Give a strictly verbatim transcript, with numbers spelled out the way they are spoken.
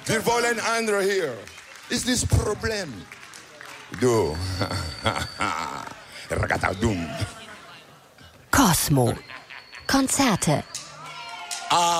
Wir wollen andere hier. Ist das Problem? Du. Ragatadum. Cosmo. Konzerte.